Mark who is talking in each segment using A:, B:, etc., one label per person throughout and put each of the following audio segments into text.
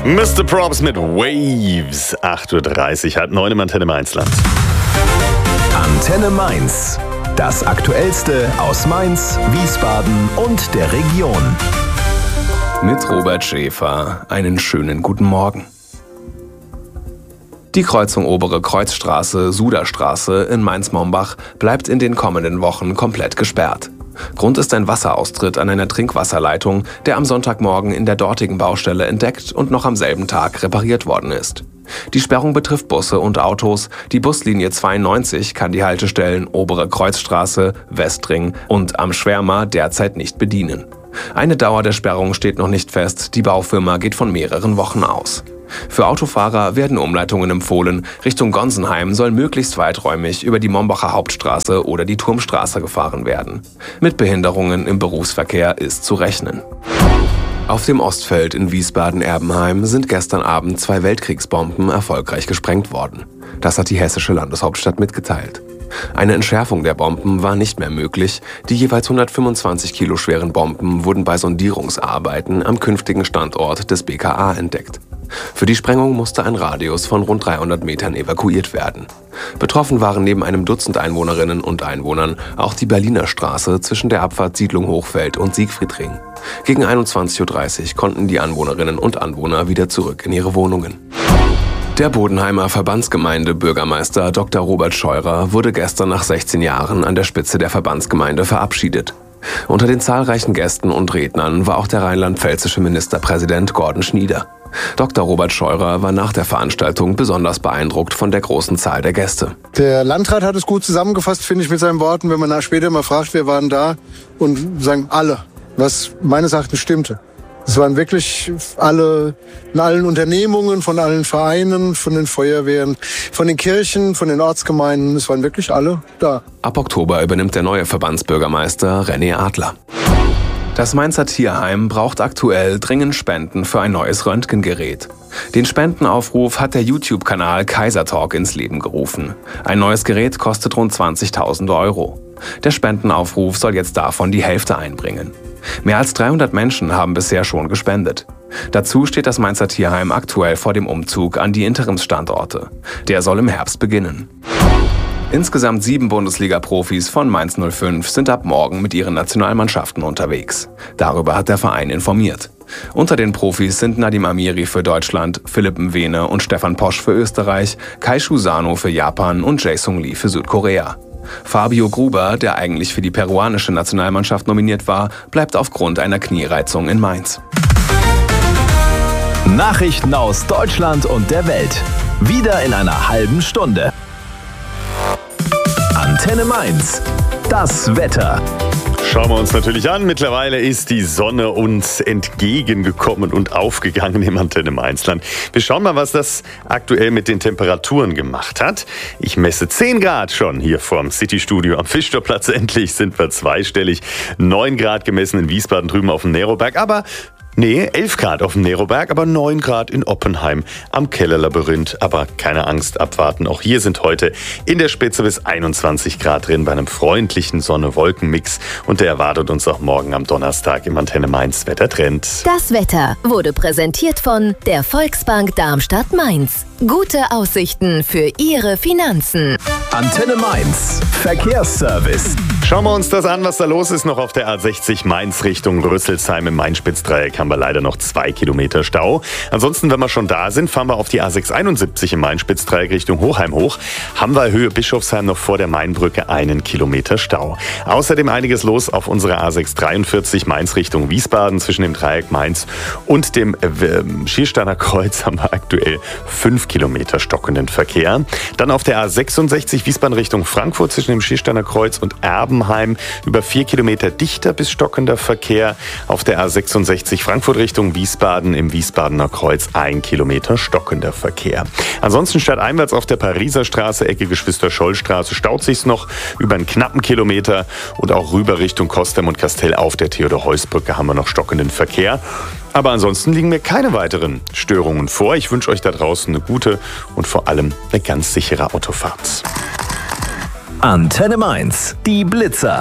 A: Mr. Props mit Waves. 8:30 Uhr, halb 9 im Antenne Mainzland.
B: Antenne Mainz. Das Aktuellste aus Mainz, Wiesbaden und der Region.
C: Mit Robert Schäfer. Einen schönen guten Morgen. Die Kreuzung Obere Kreuzstraße, Suderstraße in Mainz-Mombach bleibt in den kommenden Wochen komplett gesperrt. Grund ist ein Wasseraustritt an einer Trinkwasserleitung, der am Sonntagmorgen in der dortigen Baustelle entdeckt und noch am selben Tag repariert worden ist. Die Sperrung betrifft Busse und Autos. Die Buslinie 92 kann die Haltestellen Obere Kreuzstraße, Westring und Am Schwärmer derzeit nicht bedienen. Eine Dauer der Sperrung steht noch nicht fest, die Baufirma geht von mehreren Wochen aus. Für Autofahrer werden Umleitungen empfohlen. Richtung Gonsenheim soll möglichst weiträumig über die Mombacher Hauptstraße oder die Turmstraße gefahren werden. Mit Behinderungen im Berufsverkehr ist zu rechnen. Auf dem Ostfeld in Wiesbaden-Erbenheim sind gestern Abend 2 Weltkriegsbomben erfolgreich gesprengt worden. Das hat die hessische Landeshauptstadt mitgeteilt. Eine Entschärfung der Bomben war nicht mehr möglich. Die jeweils 125 Kilo schweren Bomben wurden bei Sondierungsarbeiten am künftigen Standort des BKA entdeckt. Für die Sprengung musste ein Radius von rund 300 Metern evakuiert werden. Betroffen waren neben einem Dutzend Einwohnerinnen und Einwohnern auch die Berliner Straße zwischen der Abfahrt Siedlung Hochfeld und Siegfriedring. Gegen 21:30 Uhr konnten die Anwohnerinnen und Anwohner wieder zurück in ihre Wohnungen. Der Bodenheimer Verbandsgemeinde-Bürgermeister Dr. Robert Scheurer wurde gestern nach 16 Jahren an der Spitze der Verbandsgemeinde verabschiedet. Unter den zahlreichen Gästen und Rednern war auch der rheinland-pfälzische Ministerpräsident Gordon Schnieder. Dr. Robert Scheurer war nach der Veranstaltung besonders beeindruckt von der großen Zahl der Gäste.
D: Der Landrat hat es gut zusammengefasst, finde ich, mit seinen Worten, wenn man später mal fragt, wer waren da, und sagen alle, was meines Erachtens stimmte. Es waren wirklich alle, in allen Unternehmungen, von allen Vereinen, von den Feuerwehren, von den Kirchen, von den Ortsgemeinden, es waren wirklich alle da.
C: Ab Oktober übernimmt der neue Verbandsbürgermeister René Adler. Das Mainzer Tierheim braucht aktuell dringend Spenden für ein neues Röntgengerät. Den Spendenaufruf hat der YouTube-Kanal Kaisertalk ins Leben gerufen. Ein neues Gerät kostet rund 20.000 €. Der Spendenaufruf soll jetzt davon die Hälfte einbringen. Mehr als 300 Menschen haben bisher schon gespendet. Dazu steht das Mainzer Tierheim aktuell vor dem Umzug an die Interimsstandorte. Der soll im Herbst beginnen. Insgesamt 7 Bundesliga-Profis von Mainz 05 sind ab morgen mit ihren Nationalmannschaften unterwegs. Darüber hat der Verein informiert. Unter den Profis sind Nadim Amiri für Deutschland, Philipp Mwene und Stefan Posch für Österreich, Kai Shu-Sano für Japan und Jae-Sung Lee für Südkorea. Fabio Gruber, der eigentlich für die peruanische Nationalmannschaft nominiert war, bleibt aufgrund einer Kniereizung in Mainz.
B: Nachrichten aus Deutschland und der Welt. Wieder in einer halben Stunde. Antenne Mainz. Das Wetter.
A: Schauen wir uns natürlich an. Mittlerweile ist die Sonne uns entgegengekommen und aufgegangen im Antenne Mainzland. Wir schauen mal, was das aktuell mit den Temperaturen gemacht hat. Ich messe 10 Grad schon hier vorm City-Studio am Fischtorplatz. Endlich sind wir zweistellig. 9 Grad gemessen in Wiesbaden drüben auf dem Neroberg. 11 Grad auf dem Neroberg, aber 9 Grad in Oppenheim am Kellerlabyrinth. Aber keine Angst, abwarten. Auch hier sind heute in der Spitze bis 21 Grad drin bei einem freundlichen Sonne-Wolken-Mix. Und der erwartet uns auch morgen am Donnerstag im Antenne Mainz Wettertrend.
E: Das Wetter wurde präsentiert von der Volksbank Darmstadt-Mainz. Gute Aussichten für Ihre Finanzen.
B: Antenne Mainz. Verkehrsservice.
A: Schauen wir uns das an, was da los ist. Noch auf der A60 Mainz Richtung Rüsselsheim im Main-Spitz-Dreieck haben wir leider noch 2 Kilometer Stau. Ansonsten, wenn wir schon da sind, fahren wir auf die A671 im Main-Spitz-Dreieck Richtung Hochheim hoch. Haben wir Höhe Bischofsheim noch vor der Mainbrücke 1 Kilometer Stau. Außerdem einiges los auf unserer A643 Mainz Richtung Wiesbaden. Zwischen dem Dreieck Mainz und dem Schiersteiner Kreuz haben wir aktuell 5 Kilometer stockenden Verkehr. Dann auf der A66 Wiesbaden Richtung Frankfurt zwischen dem Schiersteiner Kreuz und Erbenheim über 4 Kilometer dichter bis stockender Verkehr. Auf der A66 Frankfurt Richtung Wiesbaden im Wiesbadener Kreuz 1 Kilometer stockender Verkehr. Ansonsten stadteinwärts auf der Pariser Straße, Ecke Geschwister-Scholl-Straße, staut sich's noch über einen knappen Kilometer und auch rüber Richtung Kostem und Kastell auf der Theodor-Heuss-Brücke haben wir noch stockenden Verkehr. Aber ansonsten liegen mir keine weiteren Störungen vor. Ich wünsche euch da draußen eine gute und vor allem eine ganz sichere Autofahrt.
B: Antenne Mainz. Die Blitzer.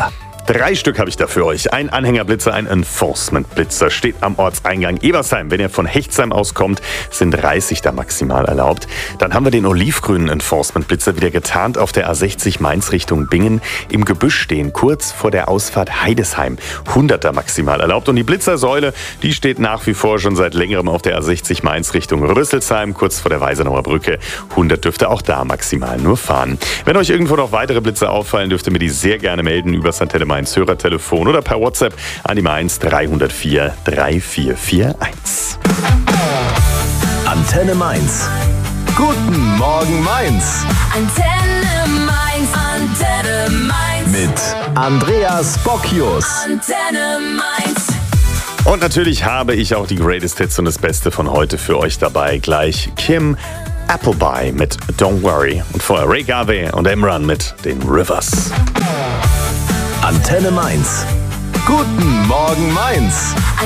A: 3 Stück habe ich da für euch. Ein Anhängerblitzer, ein Enforcement-Blitzer steht am Ortseingang Ebersheim. Wenn ihr von Hechtsheim auskommt, sind 30 da maximal erlaubt. Dann haben wir den olivgrünen Enforcement-Blitzer wieder getarnt auf der A60 Mainz Richtung Bingen. Im Gebüsch stehen, kurz vor der Ausfahrt Heidesheim. 100 da maximal erlaubt. Und die Blitzersäule, die steht nach wie vor schon seit längerem auf der A60 Mainz Richtung Rüsselsheim, kurz vor der Weisenauer Brücke. 100 dürfte auch da maximal nur fahren. Wenn euch irgendwo noch weitere Blitzer auffallen, dürft ihr mir die sehr gerne melden über das Antenne Mainz Hörertelefon oder per WhatsApp an die Mainz 304 3441.
B: Antenne Mainz. Guten Morgen Mainz.
F: Antenne Mainz, Antenne Mainz.
B: Mit Andreas Bocchius.
F: Antenne Mainz.
A: Und natürlich habe ich auch die Greatest Hits und das Beste von heute für euch dabei. Gleich Kim Appleby mit Don't Worry und vorher Ray Garvey und Emran mit den Rivers.
B: Antenne Mainz. Guten Morgen Mainz.